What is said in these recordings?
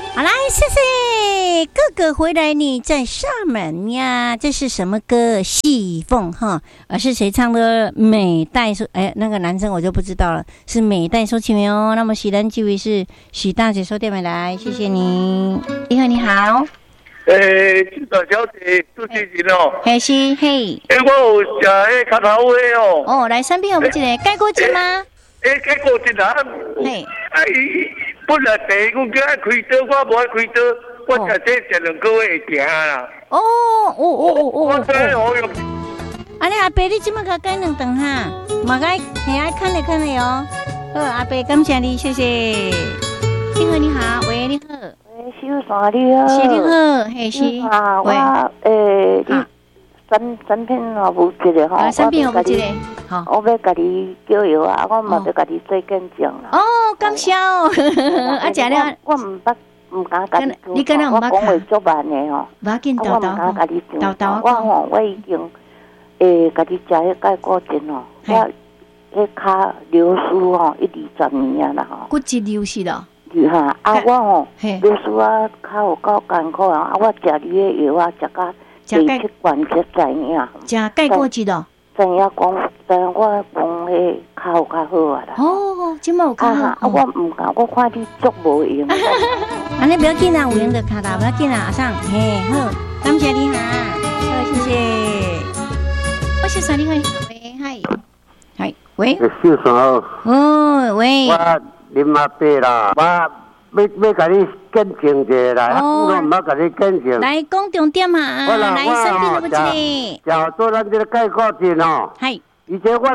好来，谢谢哥哥回来，你在上门呀？这是什么歌？细凤哈，是谁唱的？美代说，那个男生我就不知道了，是美代说起名哦。那么许丹这位是许大姐说电话来，谢谢你。你好，你好。 大小姐，主持人哦。 嘿是嘿。 我有吃迄卡头的哦。 哦，来三片有冇一个盖过节吗？ 盖过节啊。 嘿。 本来第一我叫爱开刀，我无爱开刀，我食这2个月会行啦。我真好用。 安尼阿伯，你即马甲改2顿哈，嘛该嘿爱看咧哦。好，阿伯感谢你，谢谢。你好，你好，喂，你好。 喂，小三你好。 是你好，嘿是。 喂。你三片哦，无一个吼。 三片有一个。好。 我要甲你叫药啊，我嘛要甲你做见证啦。 哦，感谢哦。啊，食了。 我唔敢甲你讲。 你敢若唔捌看？ 我讲话足慢的吼。 无要紧，豆豆。 我唔敢甲你讲。 豆豆。 我已经甲你食迄钙固醇哦，我迄骹流失吼1、20年啊啦吼。 骨质流失咯。 哈，我吼流失啊，骹有够艰苦啊！我食你迄药啊，食到第7罐才知影。 食钙固质咯。 知影讲，我讲迄骹有较好啊啦。 哦，即马有较好。 我唔敢，我看你足无用。 安尼不要紧啊，有用就卡啦，不要紧啊，阿桑，嘿，好，感谢你哈，好，谢谢。我是啥？你好，喂，嗨，喂。 小三。 哦，喂。 我林阿伯啦，我要甲你见证者啦，我唔捌甲你见证。 来讲重点啊，来身边有一个。 就做咱这个钙固醇哦。 系。 而且我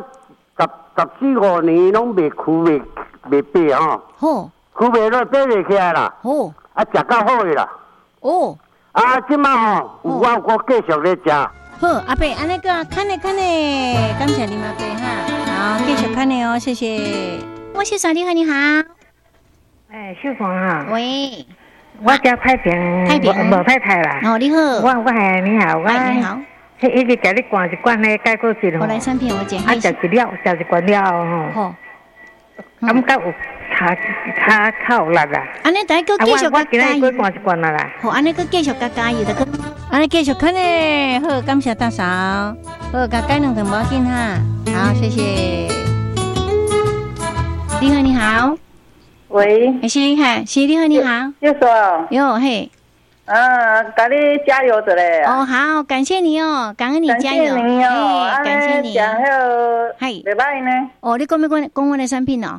14、15年拢未哭未闭吼。 好。 哭未落爬袂起来啦。 好。 啊，食到好个啦。 哦。 啊，即摆吼，我继续咧食。 好，阿伯，安尼个看咧，感谢林阿伯哈，好，继续看咧哦，谢谢。我是啥？你好，你好。 小芳哈。 喂。 我叫太平，无太太啦。 哦，你好。 我系你好， 你好。 一直叫你灌一罐咧钙固醇。 我来3片，我讲。 啊，食一罐了吼。好。感觉有较有力啦。 安尼大家继续我今日过灌一罐啦。 好，安尼个继续加油的个。安尼继续看咧，好，感谢大嫂。好，加2顿无要紧哈。好，谢谢。你好，你好。 喂， 是你好，你好。 就说。 哟嘿。 给你加油的嘞。 哦，好，感谢你哦，感恩你加油。 感谢你哦， 感谢你。 然后，系，礼拜呢？ 哦，你讲我的产品哦。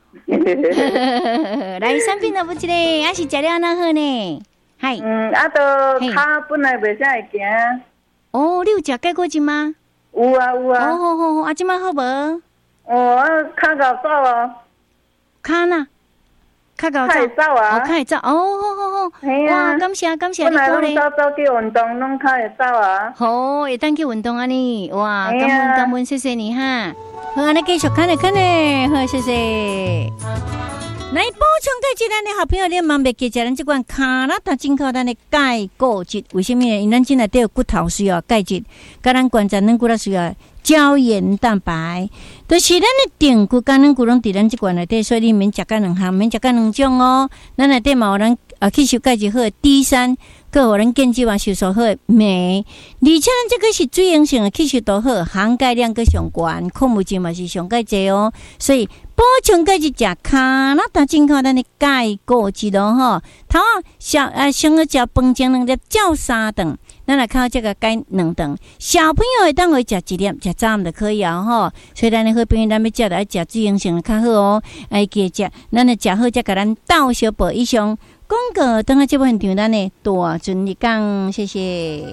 来产品都不一个，还是食了那好呢？系。 都脚本来袂啥会行。 哦，你有食钙固醇吗？ 有啊。 好，啊，即摆好无？ 脚搞走啊。 脚哪？较搞走啊！ 较会走好。哇，感谢你鼓励。 走去运动，拢较会走啊。 好，会当去运动啊你。哇，感恩，谢谢你哈。好，安尼继续看咧，好，谢谢。来补充钙质，咱的好朋友，你万袂记食咱这款卡拉达进口咱的钙固质，为什么呢？因咱真内底有骨头需要钙质，甲咱关节软骨头需要胶原蛋白，就是咱的定骨甲软骨拢伫咱这罐内底，所以你免食甲2项，免食甲2种哦。咱内底嘛有咱吸收钙质好的 D3，佮互咱健肌嘛吸收好的镁，而且咱这个是水溶性的，吸收度好，含钙量佮上悬，矿物质嘛是上钙济哦，所以。补充钙质食卡拉达进口咱的钙固质咯吼，头先要食饭前2粒，照3顿，咱来靠这个钙2顿。小朋友会当会食1粒，食早暗就可以啊吼。所以咱的好朋友，咱要食就爱食水溶性的较好哦，爱记食，咱来食好才甲咱倒小补以上。广告等下这部现场，咱的大尊你讲，谢谢。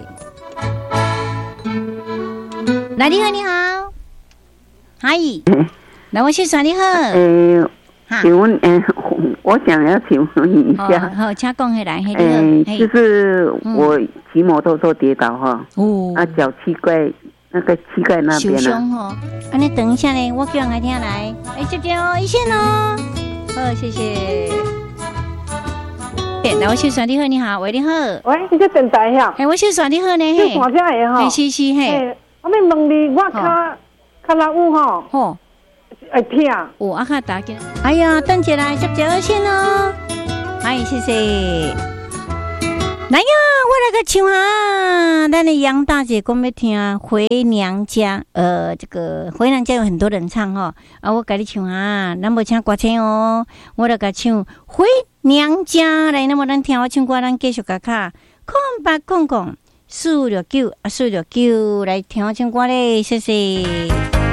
来，你好，你好，嗨。来，我先说你好。 请问，我想要请问你一下。 好，请讲起来。 就是我骑摩托车跌倒哈，脚膝盖那个膝盖那边受伤哈。你等一下呢，我叫人来听来。接哦，一线哦。好，谢谢。来，我先说你好，你好，喂，你好。 喂，你这电台呀？ 我先说你好呢。 你看啥的哈？ 是嘿。 我们问你，我较老有哈。 吼。会痛啊，较打紧。哎呀，等起来接2线哦。哎， 谢谢。来呀，我来个唱啊！咱的杨大姐讲要听《回娘家》，这个《回娘家》有很多人唱哈，啊，我给你唱啊，咱无请歌星哦，我来个唱《回娘家》来，那么咱听我唱歌，咱继续甲卡0800469469来听我唱歌嘞，谢谢。